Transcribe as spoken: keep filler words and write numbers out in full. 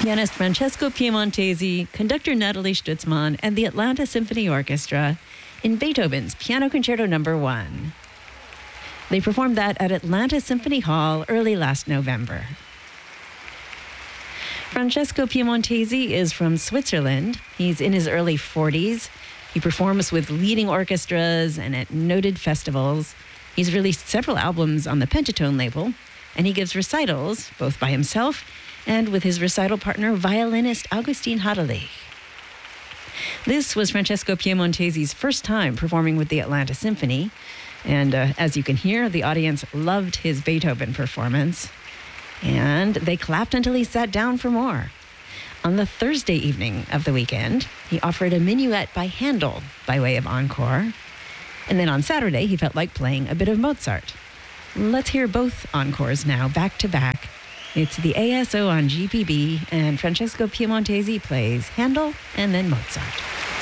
pianist Francesco Piemontesi, conductor Natalie Stutzmann, and the Atlanta Symphony Orchestra in Beethoven's Piano Concerto Number One. They performed that at Atlanta Symphony Hall early last November. Francesco Piemontesi is from Switzerland. He's in his early forties. He performs with leading orchestras and at noted festivals. He's released several albums on the Pentatone label, and he gives recitals, both by himself and with his recital partner, violinist Augustin Haderlich. This was Francesco Piemontesi's first time performing with the Atlanta Symphony, and uh, as you can hear, the audience loved his Beethoven performance, and they clapped until he sat down for more. On the Thursday evening of the weekend, he offered a minuet by Handel by way of encore, and then on Saturday, he felt like playing a bit of Mozart. Let's hear both encores now, back to back. It's the A S O on G P B, and Francesco Piemontesi plays Handel and then Mozart.